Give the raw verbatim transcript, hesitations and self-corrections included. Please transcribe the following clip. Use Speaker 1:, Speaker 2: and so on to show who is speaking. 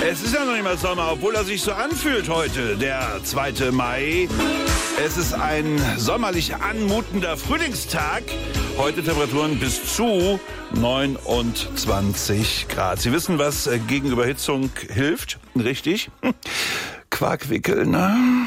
Speaker 1: Es ist ja noch nicht mal Sommer, obwohl er sich so anfühlt heute, der zweite Mai. Es ist ein sommerlich anmutender Frühlingstag. Heute Temperaturen bis zu neunundzwanzig Grad. Sie wissen, was gegen Überhitzung hilft? Richtig? Quark wickeln, ne?